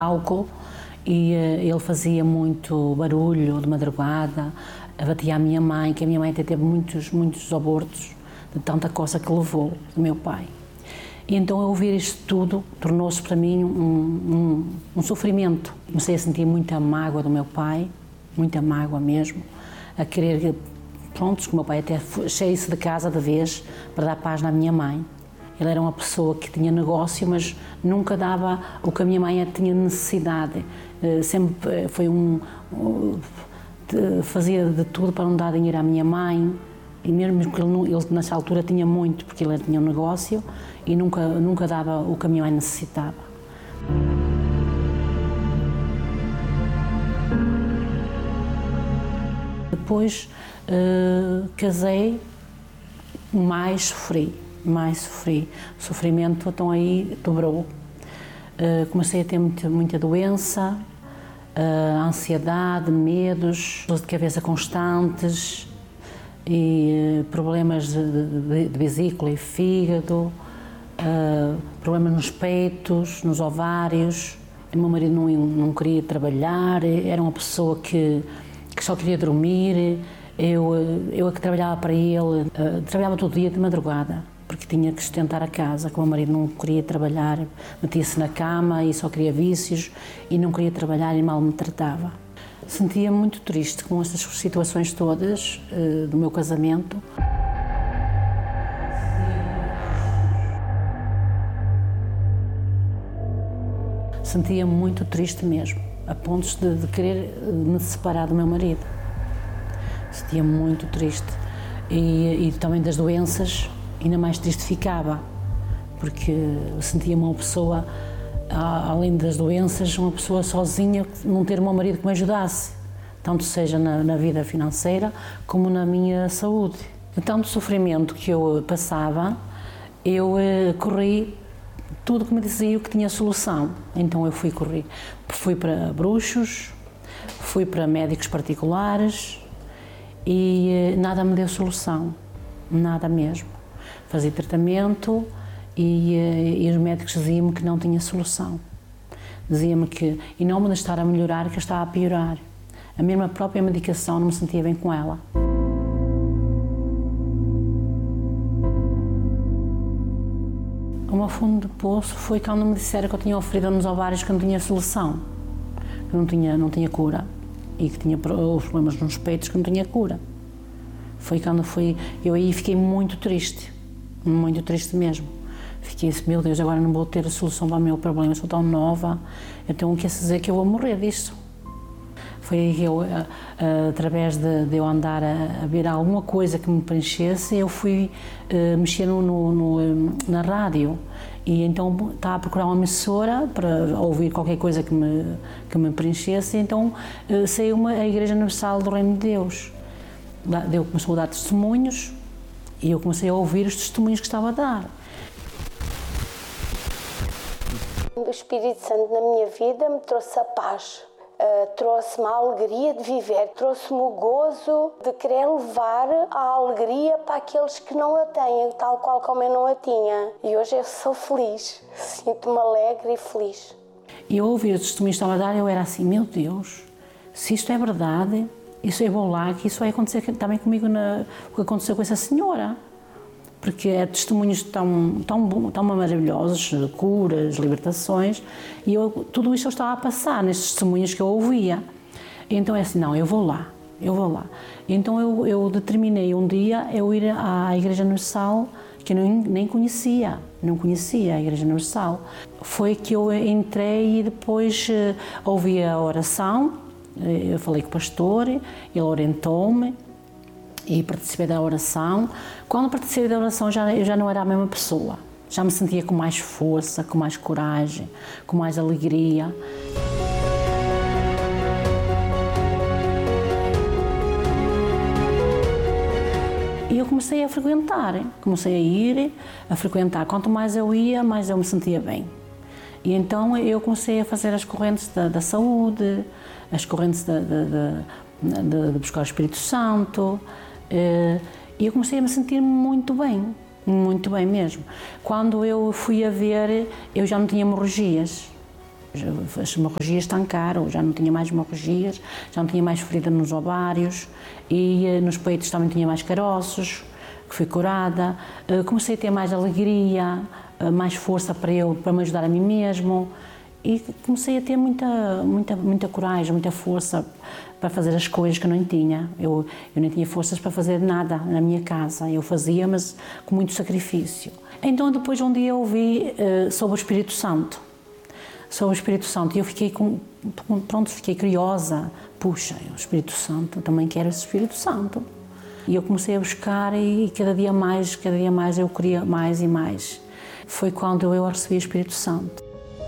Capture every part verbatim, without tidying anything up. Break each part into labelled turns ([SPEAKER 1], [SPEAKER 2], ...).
[SPEAKER 1] álcool e uh, ele fazia muito barulho de madrugada, batia a minha mãe, que a minha mãe até teve muitos, muitos abortos de tanta coisa que levou do meu pai. E então, ao ouvir isto tudo, tornou-se para mim um, um, um sofrimento. Comecei a sentir muita mágoa do meu pai, muita mágoa mesmo, a querer, pronto, que o meu pai até saísse de casa de vez para dar paz na minha mãe. Ele era uma pessoa que tinha negócio, mas nunca dava o que a minha mãe tinha necessidade. Sempre foi um... fazia de tudo para não dar dinheiro à minha mãe. E mesmo que ele, ele nessa altura tinha muito, porque ele tinha um negócio e nunca, nunca dava o que a minha mãe necessitava. Depois uh, casei, mais sofri, mais sofri. O sofrimento então aí dobrou. Uh, comecei a ter muita, muita doença, uh, ansiedade, medos, dores de cabeça constantes, e problemas de, de, de vesícula e fígado, uh, problemas nos peitos, nos ovários. O meu marido não, não queria trabalhar, era uma pessoa que, que só queria dormir. Eu, eu é que trabalhava para ele, uh, trabalhava todo dia de madrugada, porque tinha que sustentar a casa, que o meu marido não queria trabalhar, metia-se na cama e só queria vícios e não queria trabalhar e mal me tratava. Sentia-me muito triste com estas situações todas uh, do meu casamento. Sentia-me muito triste mesmo, a pontos de, de querer me separar do meu marido. Sentia-me muito triste e, e também das doenças, ainda mais triste ficava, porque sentia-me uma pessoa, além das doenças, uma pessoa sozinha, não ter o meu marido que me ajudasse, tanto seja na, na vida financeira como na minha saúde. De tanto sofrimento que eu passava, eu eh, corri tudo que me dizia que tinha solução. Então eu fui correr, fui para bruxos, fui para médicos particulares e eh, nada me deu solução, nada mesmo. Fazia tratamento e, e os médicos diziam-me que não tinha solução. Diziam-me que, e não me estar a melhorar, que eu estava a piorar. A mesma própria medicação não me sentia bem com ela. O meu fundo de poço foi quando me disseram que eu tinha oferido nos ovários que não tinha solução, que não tinha, não tinha cura e que tinha os problemas nos peitos que não tinha cura. Foi quando fui, eu aí fiquei muito triste, muito triste mesmo. Fiquei assim, meu Deus, agora não vou ter a solução para o meu problema, sou tão nova, então quer dizer que eu vou morrer disso. Foi aí que eu, através de, de eu andar a, a ver alguma coisa que me preenchesse, eu fui uh, mexer no, no, na rádio e então estava a procurar uma emissora para ouvir qualquer coisa que me, que me preenchesse, então uh, saiu uma, a Igreja Universal do Reino de Deus. Deus começou a dar testemunhos e eu comecei a ouvir os testemunhos que estava a dar.
[SPEAKER 2] O Espírito Santo na minha vida me trouxe a paz, uh, trouxe-me a alegria de viver, trouxe-me o gozo de querer levar a alegria para aqueles que não a têm, tal qual como eu não a tinha. E hoje eu sou feliz, sinto-me alegre e feliz.
[SPEAKER 1] E eu ouvi os testemunhos que estava a dar, eu era assim, meu Deus, se isto é verdade, isso eu vou lá, que isso vai acontecer também comigo, na, o que aconteceu com essa senhora. Porque é testemunhos tão, tão, tão maravilhosos, curas, libertações, e eu, tudo isto eu estava a passar nestes testemunhos que eu ouvia. E então é assim, não, eu vou lá, eu vou lá. E então eu, eu determinei um dia eu ir à Igreja Universal, que eu nem, nem conhecia, não conhecia a Igreja Universal. Foi que eu entrei e depois uh, ouvi a oração, eu falei com o pastor, ele orientou-me, e participei da oração. Quando participei da oração já, eu já não era a mesma pessoa, já me sentia com mais força, com mais coragem, com mais alegria. E eu comecei a frequentar, comecei a ir, a frequentar. Quanto mais eu ia, mais eu me sentia bem. E então eu comecei a fazer as correntes da, da saúde, as correntes de, de, de, de, de buscar o Espírito Santo. E eu comecei a me sentir muito bem, muito bem mesmo. Quando eu fui a ver, eu já não tinha hemorragias, As hemorragias estancaram, já não tinha mais hemorragias, já não tinha mais ferida nos ovários e nos peitos também tinha mais caroços, que fui curada. Comecei a ter mais alegria, mais força para eu, para me ajudar a mim mesmo e comecei a ter muita, muita, muita coragem, muita força para fazer as coisas que eu não tinha. Eu, eu não tinha forças para fazer nada na minha casa, eu fazia, mas com muito sacrifício. Então depois um dia eu ouvi uh, sobre o Espírito Santo, sobre o Espírito Santo e eu fiquei, com, pronto, fiquei curiosa, puxa, o Espírito Santo, eu também quero esse Espírito Santo. E eu comecei a buscar e cada dia mais, cada dia mais eu queria mais e mais. Foi quando eu recebi o Espírito Santo.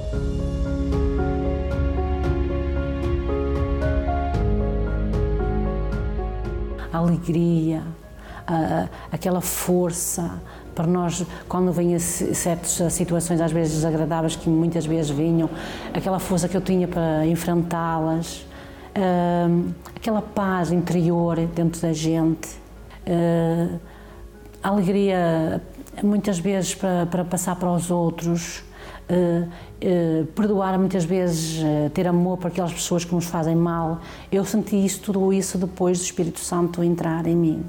[SPEAKER 1] A alegria, a, aquela força para nós, quando vêm certas situações às vezes desagradáveis que muitas vezes vinham, aquela força que eu tinha para enfrentá-las, uh, aquela paz interior dentro da gente, uh, a alegria muitas vezes para, para passar para os outros, uh, uh, perdoar muitas vezes, uh, ter amor para aquelas pessoas que nos fazem mal. Eu senti isso, tudo isso depois do Espírito Santo entrar em mim.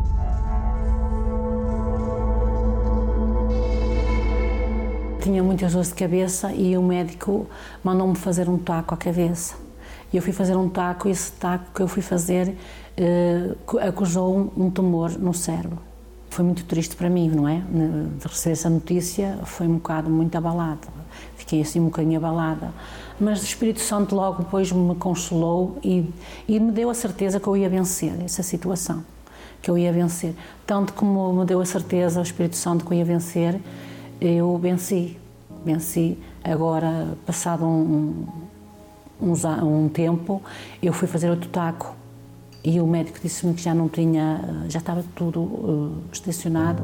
[SPEAKER 1] Tinha muitas dores de cabeça e o médico mandou-me fazer um taco à cabeça. Eu fui fazer um taco e esse taco que eu fui fazer uh, acusou um tumor no cérebro. Foi muito triste para mim, não é? De receber essa notícia foi um bocado muito abalada. Fiquei assim um bocadinho abalada. Mas o Espírito Santo logo depois me consolou e, e me deu a certeza que eu ia vencer essa situação. Que eu ia vencer. Tanto como me deu a certeza o Espírito Santo que eu ia vencer, eu venci. Venci. Agora, passado um, um, um tempo, eu fui fazer outro taco. E o médico disse-me que já não tinha, já estava tudo uh, estacionado.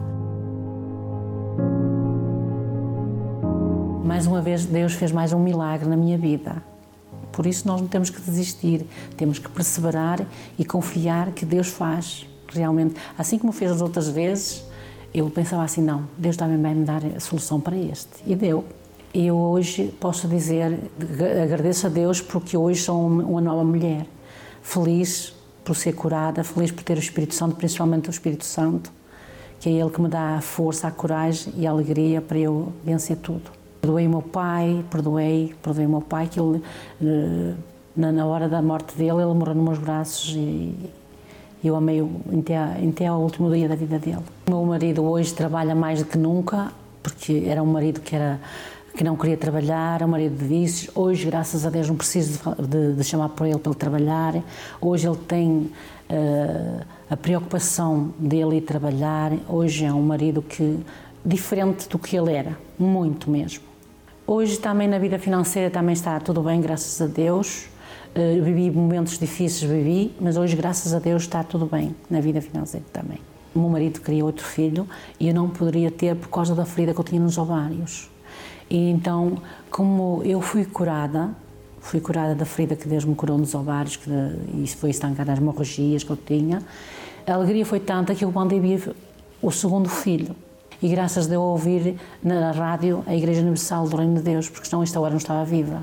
[SPEAKER 1] Mais uma vez, Deus fez mais um milagre na minha vida. Por isso nós não temos que desistir, temos que perseverar e confiar que Deus faz realmente. Assim como fez as outras vezes, eu pensava assim, não, Deus também vai me dar a solução para este. E deu. E eu hoje posso dizer, agradeço a Deus porque hoje sou uma nova mulher, feliz por ser curada, feliz por ter o Espírito Santo, principalmente o Espírito Santo, que é Ele que me dá a força, a coragem e a alegria para eu vencer tudo. Perdoei o meu pai, perdoei, perdoei o meu pai, que ele, na hora da morte dele, ele morreu nos meus braços e eu amei-o até, até ao último dia da vida dele. O meu marido hoje trabalha mais do que nunca, porque era um marido que era que não queria trabalhar, é um marido de vícios. Hoje, graças a Deus, não preciso de, de, de chamar por ele para ele trabalhar. Hoje ele tem uh, a preocupação dele ir trabalhar. Hoje é um marido que, diferente do que ele era, muito mesmo. Hoje também na vida financeira também está tudo bem, graças a Deus. Uh, vivi momentos difíceis, vivi, mas hoje, graças a Deus, está tudo bem na vida financeira também. O meu marido queria outro filho e eu não poderia ter por causa da ferida que eu tinha nos ovários. E então, como eu fui curada, fui curada da ferida que Deus me curou nos ovários, que isso foi estancar as hemorragias que eu tinha, a alegria foi tanta que eu mandei vir o segundo filho. E graças a Deus ouvir na rádio a Igreja Universal do Reino de Deus, porque senão esta hora não estava viva.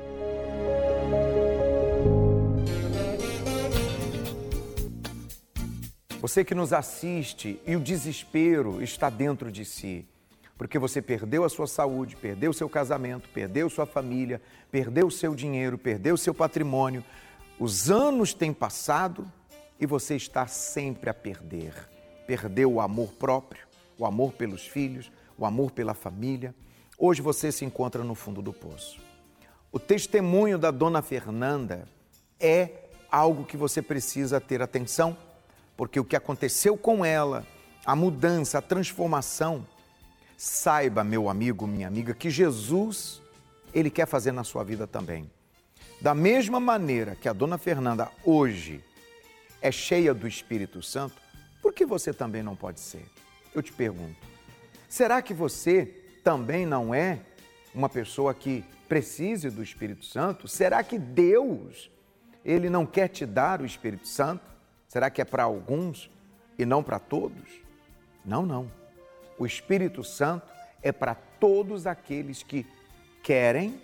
[SPEAKER 3] Você que nos assiste e o desespero está dentro de si, porque você perdeu a sua saúde, perdeu o seu casamento, perdeu sua família, perdeu o seu dinheiro, perdeu o seu patrimônio. Os anos têm passado e você está sempre a perder. Perdeu o amor próprio, o amor pelos filhos, o amor pela família. Hoje você se encontra no fundo do poço. O testemunho da dona Fernanda é algo que você precisa ter atenção, porque o que aconteceu com ela, a mudança, a transformação, saiba, meu amigo, minha amiga, que Jesus, Ele quer fazer na sua vida também. Da mesma maneira que a dona Fernanda hoje é cheia do Espírito Santo, por que você também não pode ser? Eu te pergunto, será que você também não é uma pessoa que precise do Espírito Santo? Será que Deus, Ele não quer te dar o Espírito Santo? Será que é para alguns e não para todos? Não, não. O Espírito Santo é para todos aqueles que querem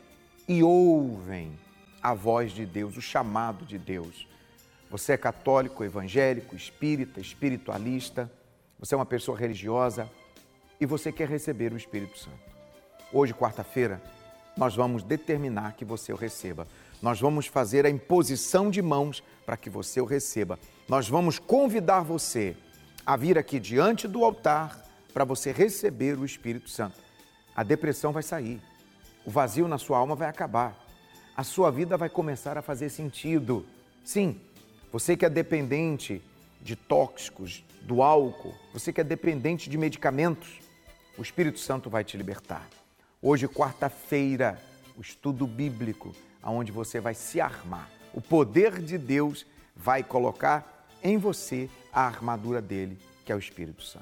[SPEAKER 3] e ouvem a voz de Deus, o chamado de Deus. Você é católico, evangélico, espírita, espiritualista, você é uma pessoa religiosa e você quer receber o Espírito Santo. Hoje, quarta-feira, nós vamos determinar que você o receba. Nós vamos fazer a imposição de mãos para que você o receba. Nós vamos convidar você a vir aqui diante do altar para você receber o Espírito Santo. A depressão vai sair, o vazio na sua alma vai acabar, a sua vida vai começar a fazer sentido. Sim, você que é dependente de tóxicos, do álcool, você que é dependente de medicamentos, o Espírito Santo vai te libertar. Hoje, quarta-feira, o estudo bíblico, onde você vai se armar. O poder de Deus vai colocar em você a armadura dele, que é o Espírito Santo.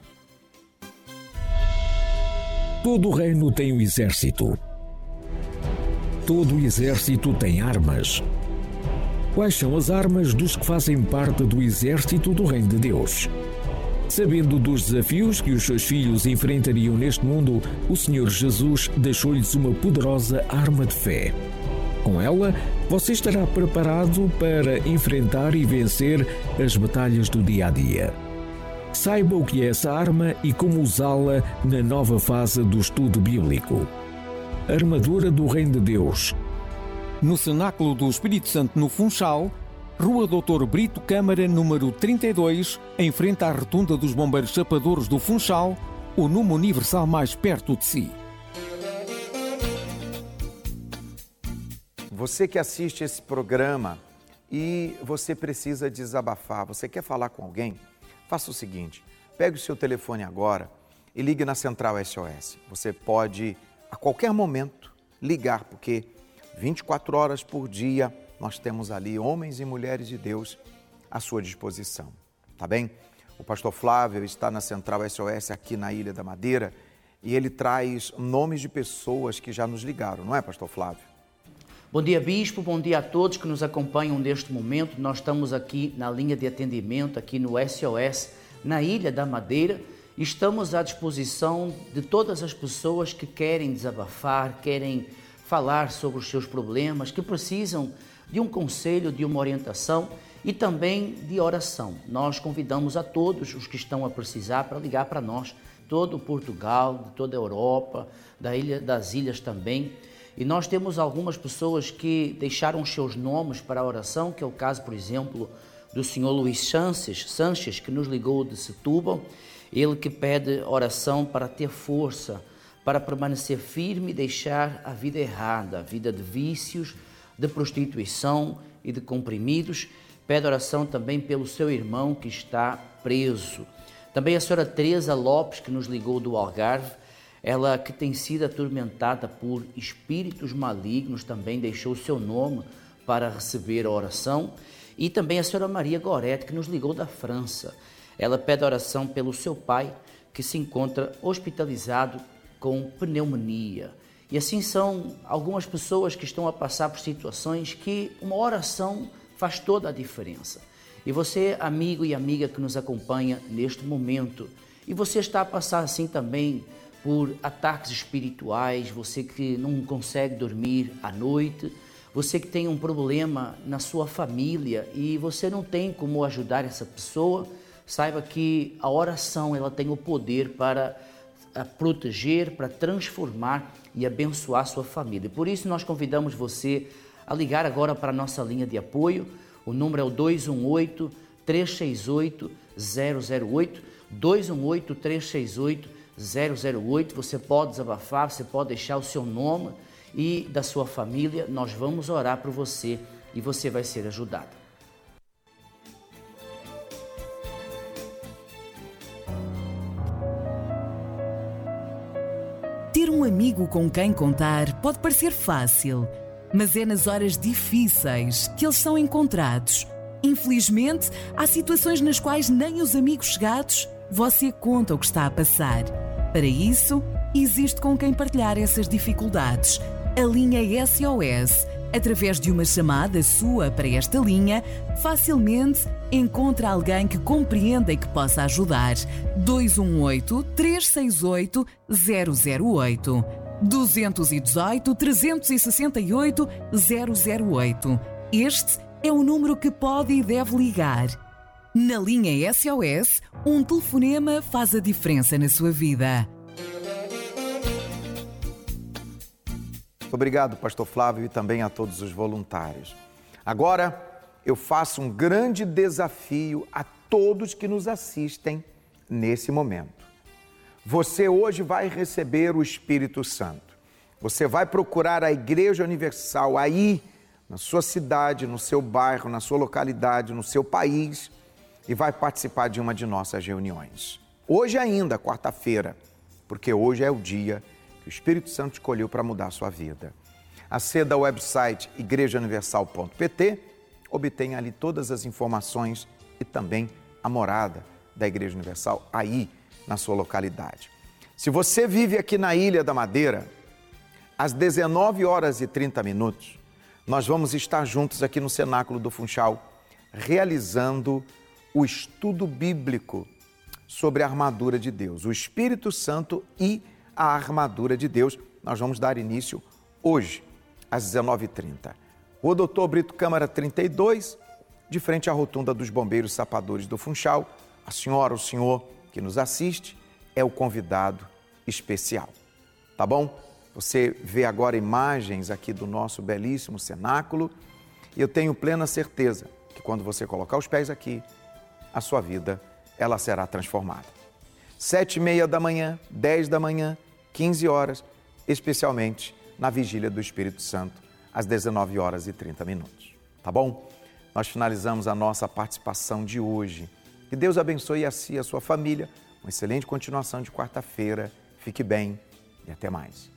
[SPEAKER 4] Todo reino tem um exército. Todo exército tem armas. Quais são as armas dos que fazem parte do exército do Reino de Deus? Sabendo dos desafios que os seus filhos enfrentariam neste mundo, o Senhor Jesus deixou-lhes uma poderosa arma de fé. Com ela, você estará preparado para enfrentar e vencer as batalhas do dia a dia. Saiba o que é essa arma e como usá-la na nova fase do estudo bíblico. Armadura do Reino de Deus.
[SPEAKER 5] No Cenáculo do Espírito Santo, no Funchal, Rua doutor Brito Câmara, número trinta e dois, em frente à Rotunda dos Bombeiros Chapadores do Funchal, o número universal mais perto de si.
[SPEAKER 3] Você que assiste esse programa e você precisa desabafar, você quer falar com alguém? Faça o seguinte, pegue o seu telefone agora e ligue na Central S O S. Você pode, a qualquer momento, ligar, porque vinte e quatro horas por dia nós temos ali homens e mulheres de Deus à sua disposição, tá bem? O pastor Flávio está na Central S O S aqui na Ilha da Madeira e ele traz nomes de pessoas que já nos ligaram, não é, pastor Flávio?
[SPEAKER 6] Bom dia, Bispo, bom dia a todos que nos acompanham neste momento. Nós estamos aqui na linha de atendimento, aqui no S O S, na Ilha da Madeira. Estamos à disposição de todas as pessoas que querem desabafar, querem falar sobre os seus problemas, que precisam de um conselho, de uma orientação e também de oração. Nós convidamos a todos os que estão a precisar para ligar para nós, todo Portugal, de toda a Europa, da ilha, das ilhas também. E nós temos algumas pessoas que deixaram os seus nomes para a oração, que é o caso, por exemplo, do senhor Luís Sanches, Sanches, que nos ligou de Setúbal, ele que pede oração para ter força, para permanecer firme e deixar a vida errada, a vida de vícios, de prostituição e de comprimidos. Pede oração também pelo seu irmão que está preso. Também a senhora Teresa Lopes, que nos ligou do Algarve, ela que tem sido atormentada por espíritos malignos, também deixou o seu nome para receber a oração. E também a senhora Maria Gorete, que nos ligou da França. Ela pede oração pelo seu pai, que se encontra hospitalizado com pneumonia. E assim são algumas pessoas que estão a passar por situações que uma oração faz toda a diferença. E você, amigo e amiga que nos acompanha neste momento, e você está a passar assim também por ataques espirituais, você que não consegue dormir à noite, você que tem um problema na sua família e você não tem como ajudar essa pessoa, saiba que a oração ela tem o poder para a proteger, para transformar e abençoar a sua família. Por isso nós convidamos você a ligar agora para a nossa linha de apoio. O número é o dois um oito, três seis oito, zero zero oito, dois um oito, três seis oito, zero zero oito. Você pode desabafar, você pode deixar o seu nome e da sua família. Nós vamos orar por você e você vai ser ajudado.
[SPEAKER 7] Ter um amigo com quem contar pode parecer fácil, mas é nas horas difíceis que eles são encontrados. Infelizmente, há situações nas quais nem os amigos chegados você conta o que está a passar. Para isso, existe com quem partilhar essas dificuldades. A linha S O S, através de uma chamada sua para esta linha, facilmente encontra alguém que compreenda e que possa ajudar. dois um oito, três seis oito, zero zero oito. dois um oito, três seis oito, zero zero oito. Este é o número que pode e deve ligar. Na linha S O S, um telefonema faz a diferença na sua vida.
[SPEAKER 3] Obrigado, pastor Flávio, e também a todos os voluntários. Agora, eu faço um grande desafio a todos que nos assistem nesse momento. Você hoje vai receber o Espírito Santo. Você vai procurar a Igreja Universal aí, na sua cidade, no seu bairro, na sua localidade, no seu país, e vai participar de uma de nossas reuniões. Hoje ainda, quarta-feira, porque hoje é o dia que o Espírito Santo escolheu para mudar a sua vida. Aceda ao website igreja universal ponto p t, obtenha ali todas as informações e também a morada da Igreja Universal aí na sua localidade. Se você vive aqui na Ilha da Madeira, às dezenove horas e trinta minutos, nós vamos estar juntos aqui no Cenáculo do Funchal, realizando o estudo bíblico sobre a armadura de Deus, o Espírito Santo e a armadura de Deus. Nós vamos dar início hoje, às dezenove e trinta. O doutor Brito Câmara trinta e dois, de frente à rotunda dos Bombeiros Sapadores do Funchal. A senhora, o senhor que nos assiste, é o convidado especial, tá bom? Você vê agora imagens aqui do nosso belíssimo cenáculo e eu tenho plena certeza que quando você colocar os pés aqui, a sua vida, ela será transformada. Sete e meia da manhã, dez da manhã, quinze horas, especialmente na Vigília do Espírito Santo, às dezenove horas e trinta minutos, tá bom? Nós finalizamos a nossa participação de hoje. Que Deus abençoe a si e a sua família. Uma excelente continuação de quarta-feira. Fique bem e até mais.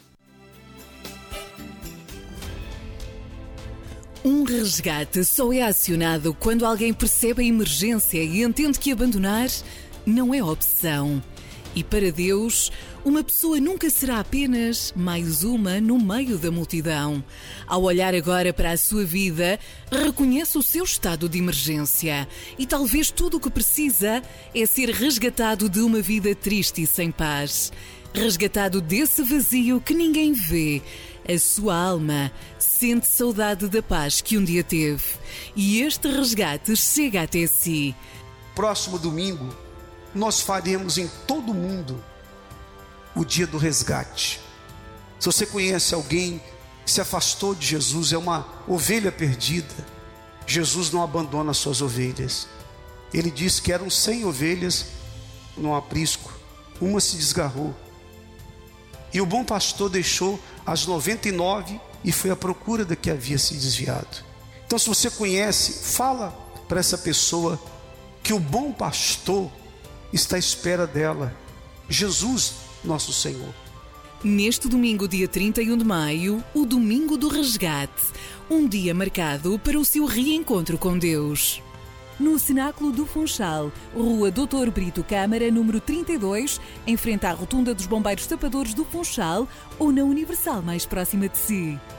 [SPEAKER 7] Um resgate só é acionado quando alguém percebe a emergência e entende que abandonar não é opção. E para Deus, uma pessoa nunca será apenas mais uma no meio da multidão. Ao olhar agora para a sua vida, reconhece o seu estado de emergência e talvez tudo o que precisa é ser resgatado de uma vida triste e sem paz. Resgatado desse vazio que ninguém vê. A sua alma sente saudade da paz que um dia teve. E este resgate chega até si.
[SPEAKER 8] Próximo domingo, nós faremos em todo o mundo o dia do resgate. Se você conhece alguém que se afastou de Jesus, é uma ovelha perdida, Jesus não abandona as suas ovelhas. Ele disse que eram cem ovelhas no aprisco, uma se desgarrou. E o bom pastor deixou as noventa e nove e foi à procura da que havia se desviado. Então, se você conhece, fala para essa pessoa que o bom pastor está à espera dela, Jesus, nosso Senhor.
[SPEAKER 7] Neste domingo, dia trinta e um de maio, o Domingo do Resgate, um dia marcado para o seu reencontro com Deus. No Cenáculo do Funchal, Rua doutor Brito Câmara, número trinta e dois, em frente à rotunda dos Bombeiros Sapadores do Funchal ou na Universal mais próxima de si.